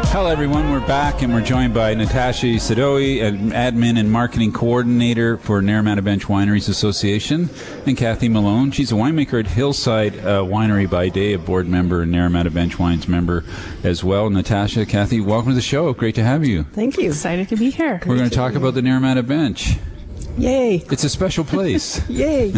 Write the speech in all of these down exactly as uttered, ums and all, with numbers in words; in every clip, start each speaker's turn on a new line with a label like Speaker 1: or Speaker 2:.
Speaker 1: Hello, everyone. We're back, and we're joined by Natasha Sadoui, an admin and marketing coordinator for Naramata Bench Wineries Association, and Kathy Malone. She's a winemaker at Hillside uh, Winery by day, a board member and Naramata Bench Wines member as well. Natasha, Kathy, welcome to the show. Great to have you.
Speaker 2: Thank you. Excited to be here.
Speaker 1: We're going to talk about the Naramata Bench.
Speaker 2: Yay.
Speaker 1: It's a special place.
Speaker 2: Yay.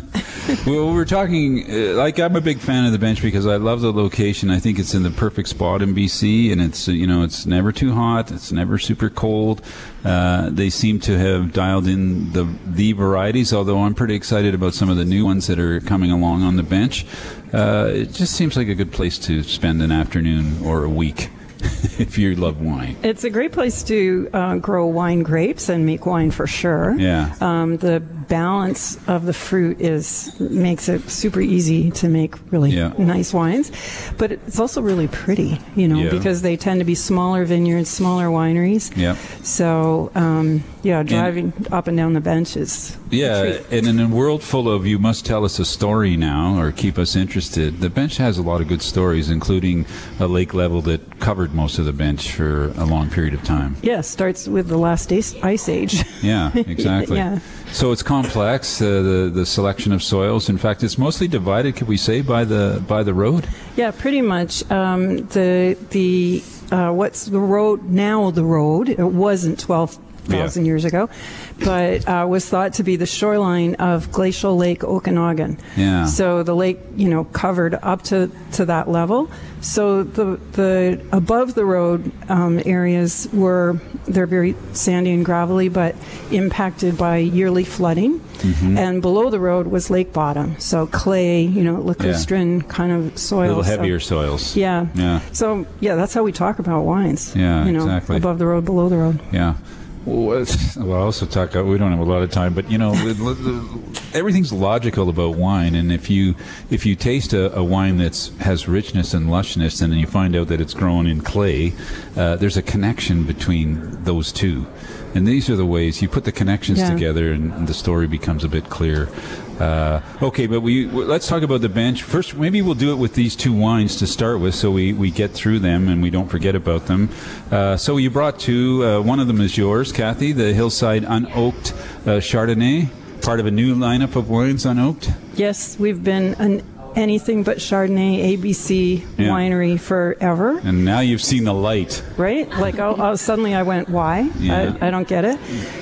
Speaker 1: Well, we're talking, uh, like, I'm a big fan of the bench because I love the location. I think it's in the perfect spot in B C, and it's, uh, you know, it's never too hot. It's never super cold. Uh, they seem to have dialed in the, the varieties, although I'm pretty excited about some of the new ones that are coming along on the bench. Uh, it just seems like a good place to spend an afternoon or a week. If you love wine.
Speaker 2: It's a great place to uh, grow wine grapes and make wine for sure.
Speaker 1: Yeah.
Speaker 2: Um, the balance of the fruit is makes it super easy to make really
Speaker 1: yeah.
Speaker 2: nice wines. But it's also really pretty, you know,
Speaker 1: yeah. because
Speaker 2: they tend to be smaller vineyards, smaller wineries.
Speaker 1: Yeah.
Speaker 2: So, um, yeah, driving
Speaker 1: and,
Speaker 2: up and down the bench is
Speaker 1: Yeah, and in a world full of you must tell us a story now or keep us interested, the bench has a lot of good stories, including a lake level that covered most of the bench for a long period of time.
Speaker 2: Yeah, starts with the last ice age.
Speaker 1: Yeah, exactly.
Speaker 2: yeah.
Speaker 1: So it's complex, uh, the the selection of soils. In fact, it's mostly divided, could we say, by the by the road?
Speaker 2: Yeah, pretty much. Um, the the uh, what's the road now? The road. It wasn't twelve thousand yeah. years ago, but uh, was thought to be the shoreline of glacial Lake Okanagan.
Speaker 1: Yeah.
Speaker 2: So the lake, you know, covered up to, to that level. So the the above the road um, areas were they're very sandy and gravelly, but impacted by yearly flooding. Mm-hmm. And below the road was lake bottom, so clay, you know, lacustrine yeah. kind of soils.
Speaker 1: A little heavier
Speaker 2: so,
Speaker 1: soils.
Speaker 2: Yeah.
Speaker 1: Yeah.
Speaker 2: So yeah, that's how we talk about wines.
Speaker 1: Yeah,
Speaker 2: you know,
Speaker 1: exactly.
Speaker 2: Above the road, below the road.
Speaker 1: Yeah. Well, I also talk. We don't have a lot of time, but you know, everything's logical about wine. And if you if you taste a, a wine that's has richness and lushness, and then you find out that it's grown in clay, uh, there's a connection between those two. And these are the ways you put the connections
Speaker 2: yeah.
Speaker 1: together, and, and the story becomes a bit clear. Uh, okay, but we let's talk about the bench first. Maybe we'll do it with these two wines to start with, so we, we get through them and we don't forget about them. Uh, so you brought two. Uh, one of them is yours, Kathy, the Hillside Unoaked uh, Chardonnay, part of a new lineup of wines, Unoaked.
Speaker 2: Yes, we've been an anything but Chardonnay A B C
Speaker 1: yeah.
Speaker 2: winery forever.
Speaker 1: And now you've seen the light.
Speaker 2: Right? Like, I'll, I'll, suddenly I went, why?
Speaker 1: Yeah.
Speaker 2: I, I don't get it.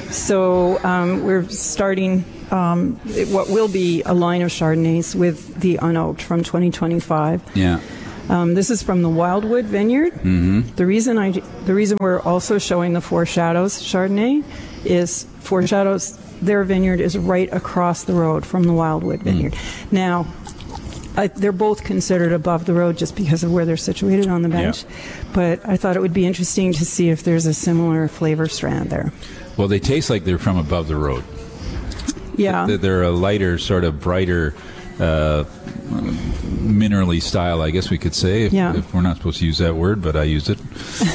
Speaker 2: So um, we're starting um, what will be a line of Chardonnays with the Unoaked from twenty twenty-five.
Speaker 1: Yeah.
Speaker 2: Um, this is from the Wildwood Vineyard.
Speaker 1: Mm-hmm.
Speaker 2: The reason I, the reason we're also showing the Four Shadows Chardonnay is Four Shadows, their vineyard is right across the road from the Wildwood Vineyard. Mm. Now, I, they're both considered above the road just because of where they're situated on the bench. Yeah. But I thought it would be interesting to see if there's a similar flavor strand there.
Speaker 1: Well, they taste like they're from above the road.
Speaker 2: Yeah.
Speaker 1: They're a lighter, sort of brighter, uh, minerally style, I guess we could say, if,
Speaker 2: yeah.
Speaker 1: if we're not supposed to use that word, but I used it.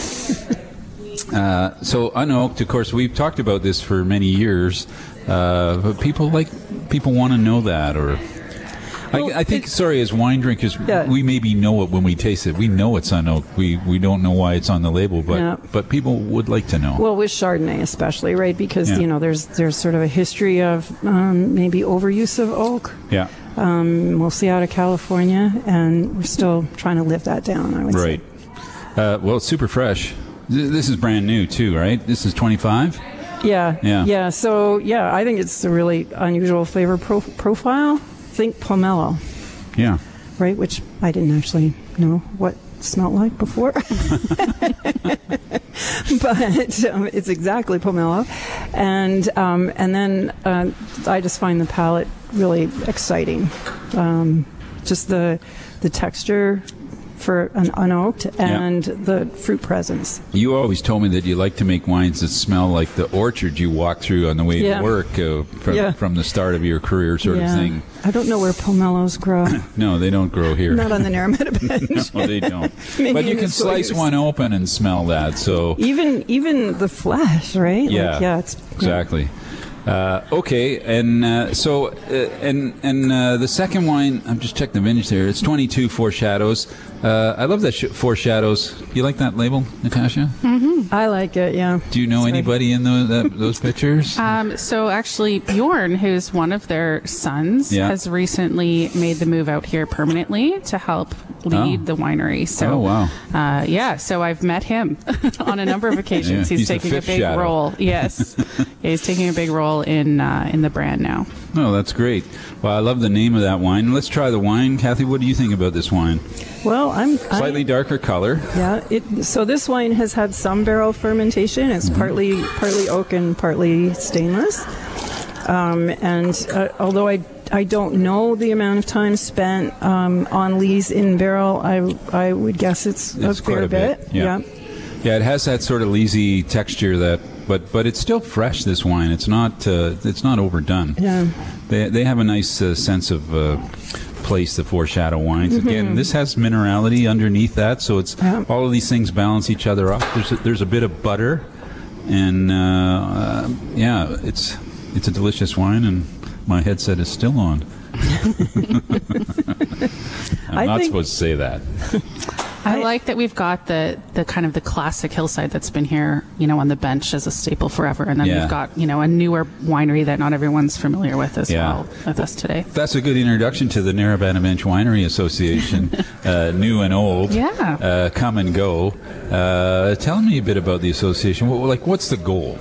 Speaker 1: uh, so Unoaked, of course, we've talked about this for many years, uh, but people like people want to know that, or
Speaker 2: well,
Speaker 1: I, I think, sorry, as wine drinkers,
Speaker 2: yeah.
Speaker 1: we maybe know it when we taste it. We know it's Unoaked. We we don't know why it's on the label, but
Speaker 2: yeah.
Speaker 1: but people would like to know.
Speaker 2: Well, with Chardonnay especially, right? Because
Speaker 1: yeah.
Speaker 2: you know, there's there's sort of a history of um, maybe overuse of oak.
Speaker 1: Yeah.
Speaker 2: Um, mostly out of California, and we're still trying to live that down, I would
Speaker 1: right.
Speaker 2: say.
Speaker 1: Uh, well, it's super fresh. This is brand new, too, right? This is twenty-five?
Speaker 2: Yeah.
Speaker 1: Yeah.
Speaker 2: Yeah. So, yeah, I think it's a really unusual flavor pro- profile. Think pomelo.
Speaker 1: Yeah.
Speaker 2: Right? Which I didn't actually know what it smelled like before. But um, it's exactly pomelo. And, um, and then uh, I just find the palate really exciting. Um, just the the texture for an unoaked and yeah. the fruit presence.
Speaker 1: You always told me that you like to make wines that smell like the orchard you walk through on the way
Speaker 2: yeah.
Speaker 1: to work uh, from, yeah. from the start of your career sort
Speaker 2: yeah.
Speaker 1: of thing.
Speaker 2: I don't know where pomelos grow.
Speaker 1: No, they don't grow here.
Speaker 2: Not on the Naramata Bench.
Speaker 1: No, they don't. But you can slice one open and smell that. So
Speaker 2: even even the flesh, right?
Speaker 1: Yeah,
Speaker 2: like, yeah, it's,
Speaker 1: exactly. Yeah. Uh, okay, and uh, so uh, and and uh, the second wine, I'm just checking the vintage there. It's twenty-two Four Shadows. Uh, I love that sh- Four Shadows. You like that label, Natasha?
Speaker 2: Mm-hmm. I like it, yeah.
Speaker 1: Do you know
Speaker 2: Sorry.
Speaker 1: anybody in those, that, those pictures?
Speaker 3: Um, so actually, Bjorn, who's one of their sons,
Speaker 1: Yeah.
Speaker 3: has recently made the move out here permanently to help lead
Speaker 1: Oh.
Speaker 3: the winery. So,
Speaker 1: Oh, wow.
Speaker 3: Uh, yeah, so I've met him on a number of occasions.
Speaker 1: Yeah,
Speaker 3: he's,
Speaker 1: he's the
Speaker 3: taking a
Speaker 1: fifth
Speaker 3: big
Speaker 1: shadow.
Speaker 3: role. Yes, yeah, he's taking a big role in uh, in the brand now.
Speaker 1: Oh, that's great. Well, I love the name of that wine. Let's try the wine. Kathy, what do you think about this wine?
Speaker 2: Well, I'm...
Speaker 1: Slightly
Speaker 2: I,
Speaker 1: darker color.
Speaker 2: Yeah, it, so this wine has had some barrel fermentation. It's
Speaker 1: Mm-hmm.
Speaker 2: partly partly oak and partly stainless. Um, and uh, although I I don't know the amount of time spent um, on lees in barrel, I I would guess it's,
Speaker 1: It's
Speaker 2: a
Speaker 1: quite
Speaker 2: fair
Speaker 1: a bit, yeah.
Speaker 2: yeah.
Speaker 1: Yeah, it has that sort of lazy texture that, but but it's still fresh. This wine, it's not uh, it's not overdone.
Speaker 2: Yeah.
Speaker 1: They they have a nice uh, sense of uh, place. The Four Shadow wines. Again, this has minerality underneath that, so it's
Speaker 2: Yeah.
Speaker 1: all of these things balance each other off. There's a, there's a bit of butter, and uh, uh, yeah, it's it's a delicious wine, and my headset is still on. I'm
Speaker 2: I
Speaker 1: not
Speaker 2: think-
Speaker 1: supposed to say that.
Speaker 3: I,
Speaker 2: I-
Speaker 3: like that we've got the, the kind of the classic hillside that's been here, you know, on the bench as a staple forever. And then
Speaker 1: Yeah.
Speaker 3: we've got, you know, a newer winery that not everyone's familiar with as
Speaker 1: Yeah.
Speaker 3: well with us today.
Speaker 1: That's a good introduction to the Narrabeen Bench Winery Association, uh, new and old.
Speaker 3: Yeah.
Speaker 1: Uh, come and go. Uh, tell me a bit about the association. What, like, what's the goal?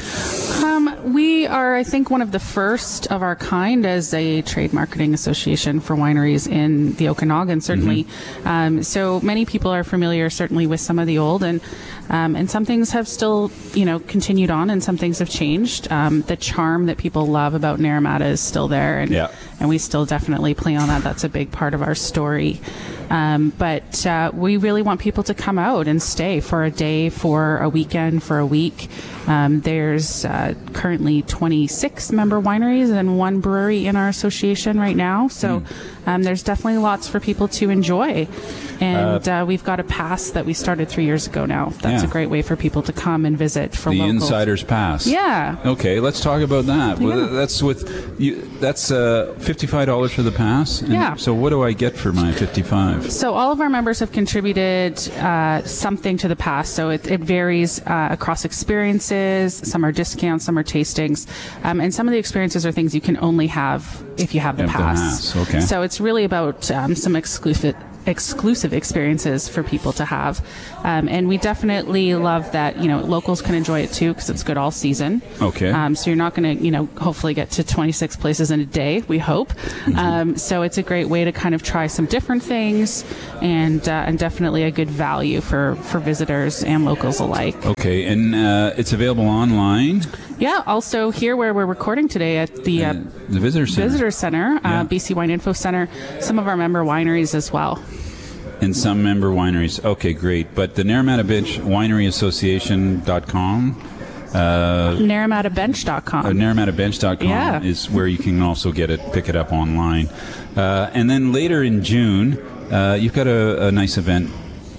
Speaker 3: Um, we are, I think, one of the first of our kind as a trade marketing association for wineries in the Okanagan, certainly. Um, so many people are familiar, certainly, with some of the old, and um, and some things have still, you know, continued on, and some things have changed. Um, the charm that people love about Naramata is still there, and
Speaker 1: Yeah.
Speaker 3: and we still definitely play on that. That's a big part of our story. Um, but uh, we really want people to come out and stay for a day, for a weekend, for a week. Um, there's uh, currently twenty-six member wineries and one brewery in our association right now. So um, there's definitely lots for people to enjoy. And uh, we've got a pass that we started three years ago now. That's
Speaker 1: Yeah.
Speaker 3: a great way for people to come and visit for
Speaker 1: The
Speaker 3: locals.
Speaker 1: Insider's Pass.
Speaker 3: Yeah.
Speaker 1: Okay, let's talk about that. Well,
Speaker 3: Yeah.
Speaker 1: that's with you. That's uh, fifty-five dollars for the pass. And
Speaker 3: Yeah.
Speaker 1: So what do I get for my fifty-five?
Speaker 3: So all of our members have contributed uh, something to the pass. So it, it varies uh, across experiences. Some are discounts, some are tastings, um, and some of the experiences are things you can only have if you have the
Speaker 1: Have the
Speaker 3: pass.
Speaker 1: pass, okay.
Speaker 3: So it's really about um, some exclusive exclusive experiences for people to have, um, and we definitely love that. You know, locals can enjoy it too because it's good all season.
Speaker 1: Okay.
Speaker 3: Um, so you're not going to, you know, hopefully get to twenty-six places in a day. We hope.
Speaker 1: Mm-hmm.
Speaker 3: Um, so it's a great way to kind of try some different things, and uh, and definitely a good value for for visitors and locals alike.
Speaker 1: Okay, and uh, it's available online.
Speaker 3: Yeah. Also here where we're recording today at the uh,
Speaker 1: The Visitor Center.
Speaker 3: Visitor Center,
Speaker 1: Yeah.
Speaker 3: uh, B C Wine Info Center, some of our member wineries as well.
Speaker 1: And some member wineries. Okay, great. But the Naramata Bench Winery Association dot com, uh,
Speaker 3: Naramata Bench dot com.
Speaker 1: uh, Naramata Bench dot com
Speaker 3: Yeah.
Speaker 1: is where you can also get it, pick it up online. Uh, and then later in June, uh, you've got a, a nice event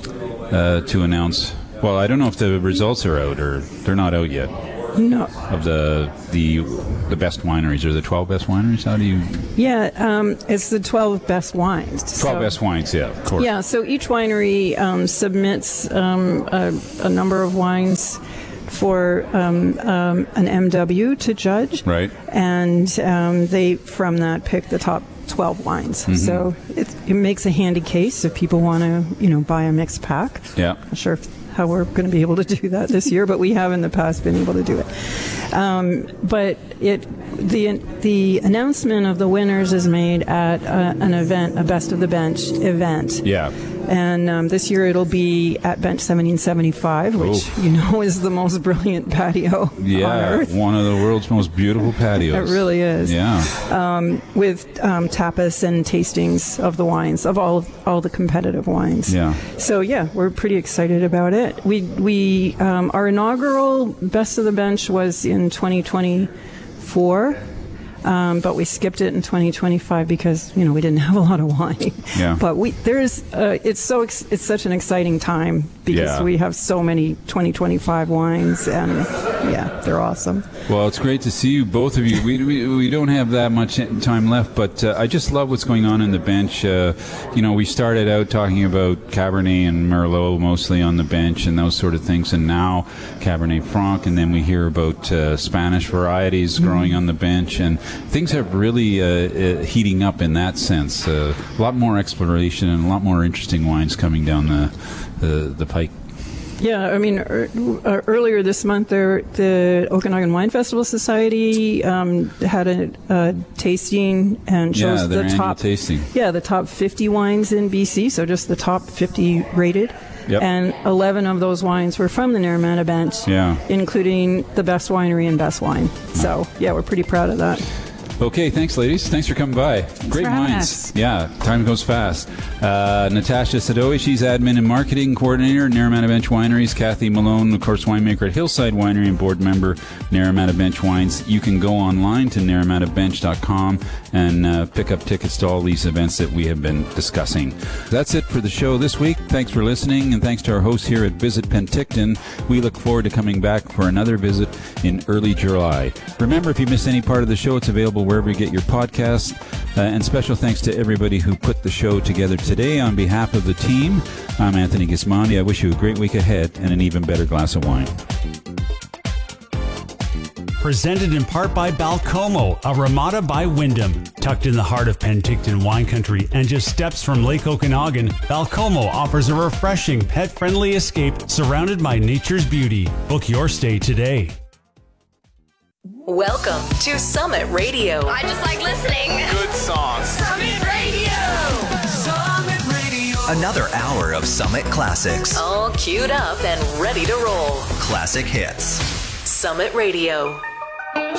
Speaker 1: uh, to announce. Well, I don't know if the results are out or they're not out yet.
Speaker 2: No.
Speaker 1: Of the the the best wineries or the twelve best wineries. How do you
Speaker 2: Yeah, um, it's the twelve best wines.
Speaker 1: twelve
Speaker 2: So-
Speaker 1: best wines? Yeah, of course.
Speaker 2: Yeah, so each winery um, submits um, a, a number of wines for um, um, an M W to judge.
Speaker 1: Right.
Speaker 2: And um, they, from that, pick the top twelve wines.
Speaker 1: Mm-hmm.
Speaker 2: So it, it makes a handy case if people want to, you know, buy a mixed pack.
Speaker 1: Yeah.
Speaker 2: Not sure if, how we're going to be able to do that this year, but we have in the past been able to do it. Um, but it the the announcement of the winners is made at uh, an event, a Best of the Bench event.
Speaker 1: Yeah.
Speaker 2: And um, this year it'll be at Bench seventeen seventy-five, which
Speaker 1: Oof.
Speaker 2: you know is the most brilliant patio on
Speaker 1: Yeah,
Speaker 2: earth.
Speaker 1: one of the world's most beautiful patios.
Speaker 2: It really is.
Speaker 1: Yeah.
Speaker 2: With um, tapas and tastings of the wines, of all all the competitive wines.
Speaker 1: Yeah.
Speaker 2: So yeah, we're pretty excited about it. We we um, our inaugural Best of the Bench was in twenty twenty-four. Um, but we skipped it in twenty twenty-five because you know we didn't have a lot of wine.
Speaker 1: Yeah.
Speaker 2: But we there's uh, it's so ex- it's such an exciting time because
Speaker 1: Yeah.
Speaker 2: we have so many twenty twenty-five wines and yeah, they're awesome.
Speaker 1: Well, it's great to see you, both of you. We we, we don't have that much time left, but uh, I just love what's going on in the bench. Uh, you know, we started out talking about Cabernet and Merlot mostly on the bench and those sort of things, and now Cabernet Franc, and then we hear about uh, Spanish varieties growing mm-hmm. on the bench, and things are really uh, uh, heating up in that sense. Uh, a lot more exploration and a lot more interesting wines coming down the the, the pike.
Speaker 2: Yeah, I mean, er, uh, earlier this month, there, the Okanagan Wine Festival Society um, had a, a tasting and chose
Speaker 1: yeah, their
Speaker 2: the
Speaker 1: annual
Speaker 2: top
Speaker 1: tasting.
Speaker 2: Yeah, the top fifty wines in B C. So just the top fifty rated.
Speaker 1: Yep.
Speaker 2: And eleven of those wines were from the Naramata bench,
Speaker 1: yeah. including
Speaker 2: the best winery and best wine. So yeah, we're pretty proud of that.
Speaker 1: Okay, thanks, ladies. Thanks for coming by.
Speaker 3: Thanks
Speaker 1: Great
Speaker 3: for having
Speaker 1: minds.
Speaker 3: us.
Speaker 1: Yeah, time goes fast. Uh, Natasha Sadoe, she's admin and marketing coordinator at Naramata Bench Wineries. Kathy Malone, of course, winemaker at Hillside Winery and board member, Naramata Bench Wines. You can go online to naramata bench dot com and uh, pick up tickets to all these events that we have been discussing. That's it for the show this week. Thanks for listening, and thanks to our hosts here at Visit Penticton. We look forward to coming back for another visit in early July. Remember, if you miss any part of the show, it's available wherever you get your podcasts. Uh, and special thanks to everybody who put the show together today. On behalf of the team, I'm Anthony Gismondi. I wish you a great week ahead and an even better glass of wine.
Speaker 4: Presented in part by Balcomo, a Ramada by Wyndham. Tucked in the heart of Penticton wine country and just steps from Lake Okanagan, Balcomo offers a refreshing, pet-friendly escape surrounded by nature's beauty. Book your stay today.
Speaker 5: Welcome to Summit Radio.
Speaker 6: I just like listening.
Speaker 7: Good songs.
Speaker 6: Summit Radio.
Speaker 7: Summit Radio.
Speaker 8: Another hour of Summit Classics.
Speaker 5: All queued up and ready to roll.
Speaker 8: Classic hits.
Speaker 5: Summit Radio.